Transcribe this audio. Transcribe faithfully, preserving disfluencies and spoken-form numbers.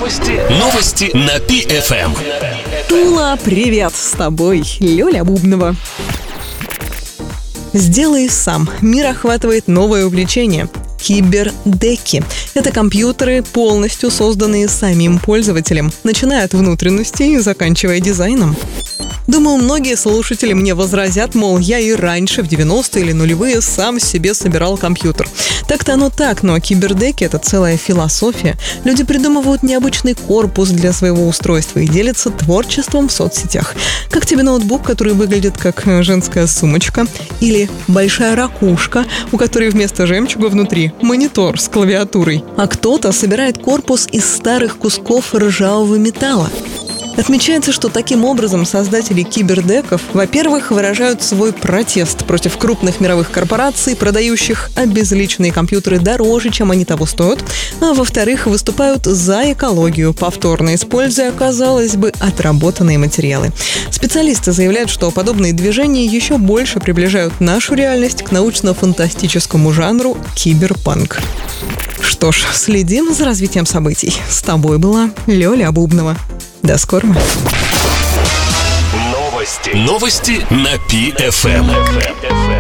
Новости. Новости на Пи Эф Эм. Тула, привет! С тобой Лёля Бубнова. Сделай сам. Мир охватывает новое увлечение. Кибердеки. Это компьютеры, полностью созданные самим пользователем, начиная от внутренностей и заканчивая дизайном. Думаю, многие слушатели мне возразят, мол, я и раньше, в девяностые или нулевые, сам себе собирал компьютер. Так-то оно так, но кибердеки — это целая философия. Люди придумывают необычный корпус для своего устройства и делятся творчеством в соцсетях. Как тебе ноутбук, который выглядит как женская сумочка? Или большая ракушка, у которой вместо жемчуга внутри монитор с клавиатурой? А кто-то собирает корпус из старых кусков ржавого металла. Отмечается, что таким образом создатели кибердеков, во-первых, выражают свой протест против крупных мировых корпораций, продающих обезличенные компьютеры дороже, чем они того стоят, а во-вторых, выступают за экологию, повторно используя, казалось бы, отработанные материалы. Специалисты заявляют, что подобные движения еще больше приближают нашу реальность к научно-фантастическому жанру киберпанк. Что ж, следим за развитием событий. С тобой была Лёля Бубнова. До скорого. Новости. Новости на Пи Эф Эм.